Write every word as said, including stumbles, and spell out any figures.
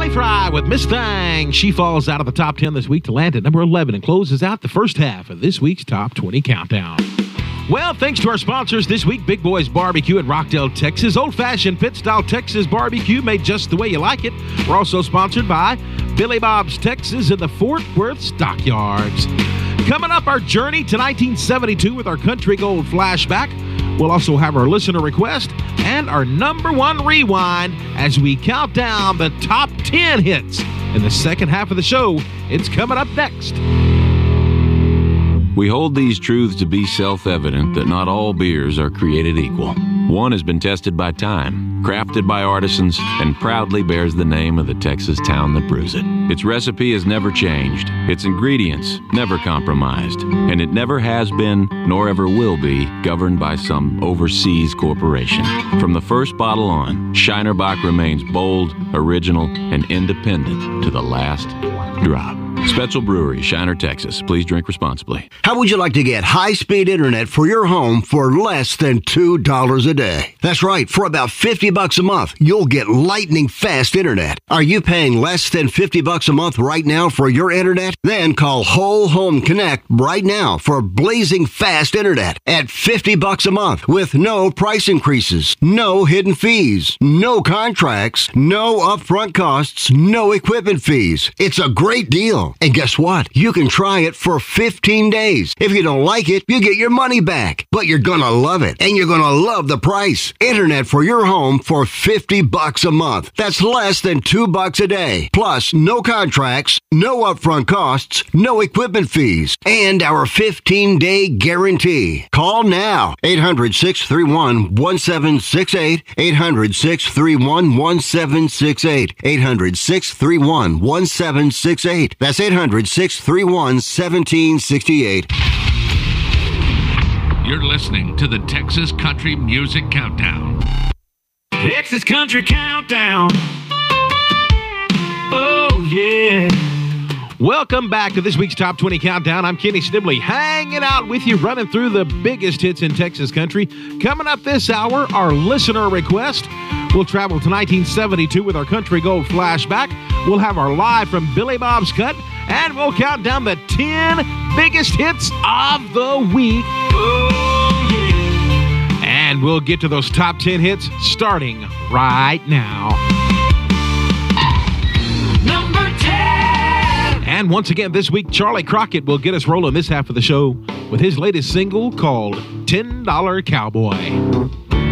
Bonnie Fry with Miss Thang. She falls out of the top ten this week to land at number eleven and closes out the first half of this week's Top twenty Countdown. Well, thanks to our sponsors this week, Big Boys Barbecue in Rockdale, Texas. Old-fashioned pit-style Texas barbecue made just the way you like it. We're also sponsored by Billy Bob's Texas and the Fort Worth Stockyards. Coming up, our journey to nineteen seventy-two with our Country Gold flashback. We'll also have our listener request and our number one rewind as we count down the top ten hits. In the second half of the show, it's coming up next. We hold these truths to be self-evident that not all beers are created equal. One has been tested by time, crafted by artisans, and proudly bears the name of the Texas town that brews it. Its recipe has never changed, its ingredients never compromised, and it never has been, nor ever will be, governed by some overseas corporation. From the first bottle on, Shiner Bock remains bold, original, and independent to the last drop. Spetzel Brewery, Shiner, Texas. Please drink responsibly. How would you like to get high-speed internet for your home for less than two dollars a day? That's right. For about fifty bucks a month, you'll get lightning-fast internet. Are you paying less than fifty bucks a month right now for your internet? Then call Whole Home Connect right now for blazing fast internet at fifty bucks a month with no price increases, no hidden fees, no contracts, no upfront costs, no equipment fees. It's a great deal. And guess what? You can try it for fifteen days. If you don't like it, you get your money back. But you're gonna love it, and you're gonna love the price. Internet for your home for fifty bucks a month. That's less than two bucks a day. Plus, no contracts, no upfront costs, no equipment fees, and our fifteen-day guarantee. Call now. eight hundred, six three one, one seven six eight. eight hundred, six three one, one seven six eight. eight hundred, six three one, one seven six eight. That's eight hundred, six three one, one seven six eight. You're listening to the Texas Country Music Countdown. Texas Country Countdown. Oh, yeah. Welcome back to this week's Top twenty Countdown. I'm Kenny Snibley, hanging out with you, running through the biggest hits in Texas country. Coming up this hour, our listener request. We'll travel to nineteen seventy-two with our Country Gold flashback. We'll have our live from Billy Bob's Cut, and we'll count down the ten biggest hits of the week. Oh, yeah. And we'll get to those top ten hits starting right now. Number ten. And once again, this week, Charlie Crockett will get us rolling this half of the show with his latest single called ten dollar Cowboy.